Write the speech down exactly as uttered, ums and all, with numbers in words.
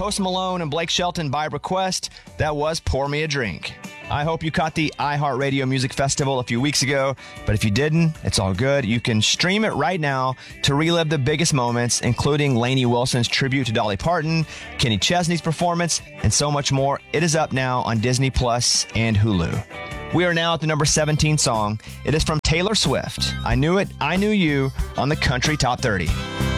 Post Malone and Blake Shelton by request. That was Pour Me a Drink. I hope you caught the iHeartRadio Music Festival a few weeks ago, but if you didn't, it's all good. You can stream it right now to relive the biggest moments, including Lainey Wilson's tribute to Dolly Parton, Kenny Chesney's performance, and so much more. It is up now on Disney Plus and Hulu. We are now at the number seventeen song. It is from Taylor Swift. I Knew It, I Knew You on the Country Top thirty.